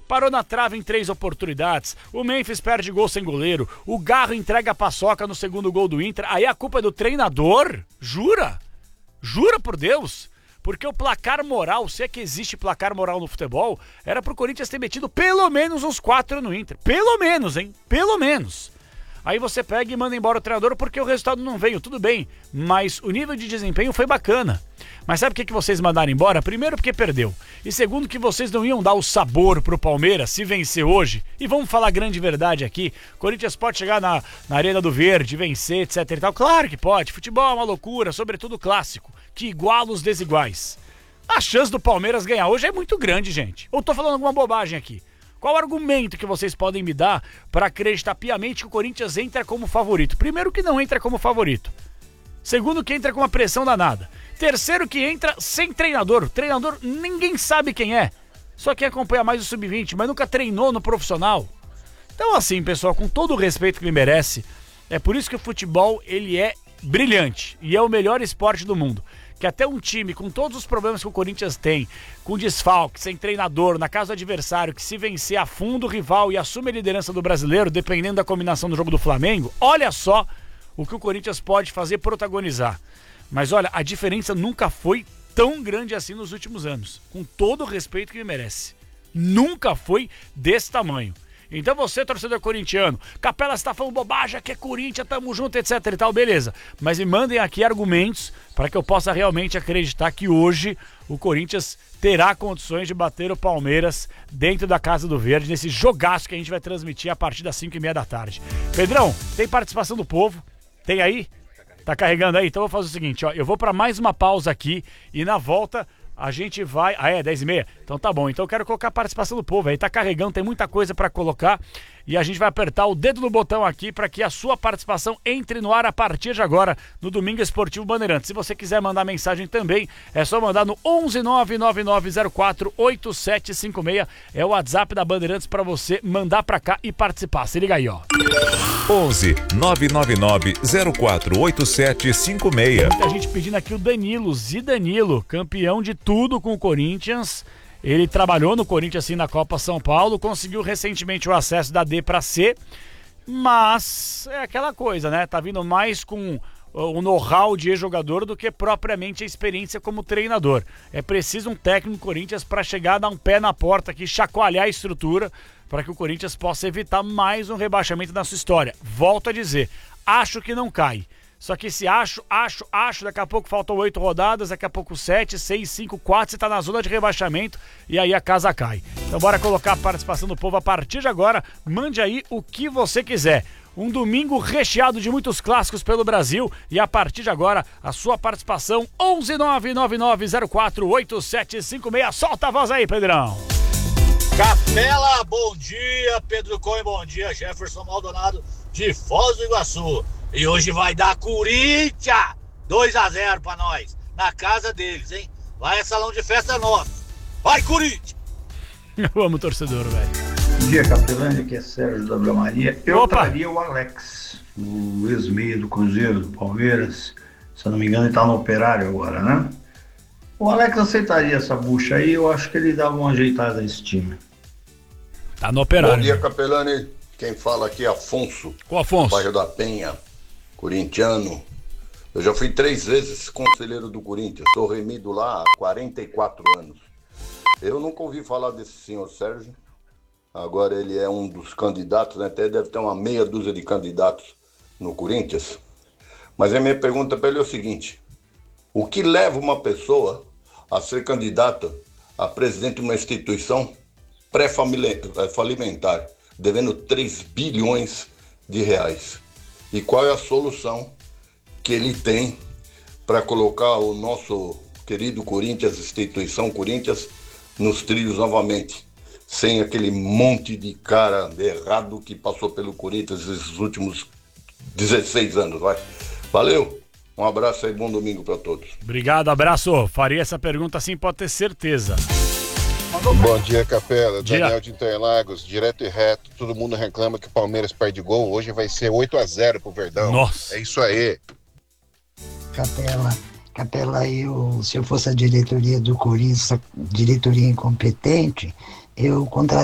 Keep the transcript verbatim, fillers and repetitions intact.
Parou na trave em três oportunidades. O Memphis perde gol sem goleiro. O Garro entrega a paçoca no segundo gol do Inter. Aí a culpa é do treinador? Jura? Jura por Deus? Porque o placar moral, se é que existe placar moral no futebol, era pro Corinthians ter metido pelo menos uns quatro no Inter. Pelo menos, hein? Pelo menos. Aí você pega e manda embora o treinador porque o resultado não veio, tudo bem. Mas o nível de desempenho foi bacana. Mas sabe por que, que vocês mandaram embora? Primeiro porque perdeu. E segundo que vocês não iam dar o sabor pro Palmeiras se vencer hoje. E vamos falar a grande verdade aqui. Corinthians pode chegar na, na Arena do Verde, vencer, etc e tal. Claro que pode. Futebol é uma loucura, sobretudo clássico, que iguala os desiguais. A chance do Palmeiras ganhar hoje é muito grande, gente. Ou tô falando alguma bobagem aqui? Qual o argumento que vocês podem me dar para acreditar piamente que o Corinthians entra como favorito? Primeiro que não entra como favorito. Segundo que entra com uma pressão danada. Terceiro que entra sem treinador. O treinador ninguém sabe quem é. Só quem acompanha mais o sub vinte, mas nunca treinou no profissional. Então assim, pessoal, com todo o respeito que ele merece, é por isso que o futebol ele é brilhante e é o melhor esporte do mundo. Que até um time com todos os problemas que o Corinthians tem, com desfalque, sem treinador, na casa do adversário, que se vencer afunda o rival e assume a liderança do brasileiro, dependendo da combinação do jogo do Flamengo, olha só o que o Corinthians pode fazer protagonizar. Mas olha, a diferença nunca foi tão grande assim nos últimos anos, com todo o respeito que ele merece. Nunca foi desse tamanho. Então você, torcedor corintiano, Capela está falando bobagem, que é Corinthians, tamo junto, etc e tal, beleza. Mas me mandem aqui argumentos para que eu possa realmente acreditar que hoje o Corinthians terá condições de bater o Palmeiras dentro da Casa do Verde, nesse jogaço que a gente vai transmitir a partir das cinco e meia da tarde. Pedrão, tem participação do povo? Tem aí? Tá carregando aí? Então eu vou fazer o seguinte, ó, eu vou para mais uma pausa aqui e na volta a gente vai... Ah, é? dez e meia? Então tá bom. Então eu quero colocar a participação do povo aí. Tá carregando, tem muita coisa pra colocar. E a gente vai apertar o dedo no botão aqui pra que a sua participação entre no ar a partir de agora no Domingo Esportivo Bandeirantes. Se você quiser mandar mensagem também, é só mandar no onze nove nove nove zero quatro oito sete cinco seis. É o WhatsApp da Bandeirantes pra você mandar pra cá e participar. Se liga aí, ó. onze nove nove nove zero quatro oito sete cinco seis. Muita gente pedindo aqui o Danilo, Zidanilo, campeão de tudo com o Corinthians. Ele trabalhou no Corinthians assim na Copa São Paulo, conseguiu recentemente o acesso da D para C, mas é aquela coisa, né? Tá vindo mais com o know-how de jogador do que propriamente a experiência como treinador. É preciso um técnico do Corinthians para chegar, dar um pé na porta aqui, chacoalhar a estrutura para que o Corinthians possa evitar mais um rebaixamento na sua história. Volto a dizer, acho que não cai. Só que se acho, acho, acho, daqui a pouco faltam oito rodadas, daqui a pouco sete, seis, cinco, quatro, você tá na zona de rebaixamento e aí a casa cai. Então bora colocar a participação do povo a partir de agora, mande aí o que você quiser. Um domingo recheado de muitos clássicos pelo Brasil e a partir de agora a sua participação onze nove nove nove zero quatro oito sete cinco seis. Solta a voz aí, Pedrão. Capela, bom dia, Pedro Cohen, bom dia, Jefferson Maldonado de Foz do Iguaçu. E hoje vai dar Corinthians dois a zero pra nós, na casa deles, hein? Lá é salão de festa nosso. Vai, Corinthians! Eu amo o torcedor, velho. Bom dia, Capelândia, aqui é Sérgio da Maria. Eu Opa. traria o Alex, o ex-meia do Cruzeiro, do Palmeiras. Se eu não me engano, ele tá no Operário agora, né? O Alex aceitaria essa bucha aí, eu acho que ele dava uma ajeitada nesse time. Tá no Operário. Bom dia, Capelani. Quem fala aqui é Afonso. O Afonso. Bairro da Penha, corintiano. Eu já fui três vezes conselheiro do Corinthians. Sou remido lá há quarenta e quatro anos. Eu nunca ouvi falar desse senhor Sérgio. Agora ele é um dos candidatos, né? Até deve ter uma meia dúzia de candidatos no Corinthians. Mas a minha pergunta para ele é o seguinte: o que leva uma pessoa a ser candidata a presidente de uma instituição pré-falimentar, devendo três bilhões de reais? E qual é a solução que ele tem para colocar o nosso querido Corinthians, instituição Corinthians, nos trilhos novamente, sem aquele monte de cara errado que passou pelo Corinthians esses últimos dezesseis anos, vai. Valeu, um abraço aí, bom domingo para todos. Obrigado, abraço. Faria essa pergunta sim, pode ter certeza. Bom dia, Capela. Dia. Daniel de Interlagos, direto e reto. Todo mundo reclama que o Palmeiras perde gol. Hoje vai ser oito a zero pro Verdão. Nossa. É isso aí. Capela, Capela, eu, se eu fosse a diretoria do Corinthians, diretoria incompetente, eu contrataria